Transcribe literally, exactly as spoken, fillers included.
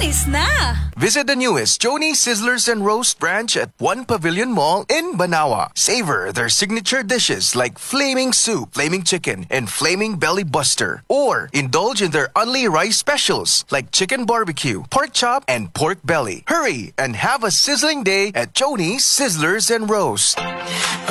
Alis na! Visit the newest Joni Sizzlers and Roast branch at One Pavilion Mall in Banawa. Savor their signature dishes like Flaming Soup, Flaming Chicken, and Flaming Belly Buster. Or indulge in their Unli Rice specials like Chicken Barbecue, Pork Chop, and Pork Belly. Hurry and have a sizzling day at Joni Sizzlers and Roast.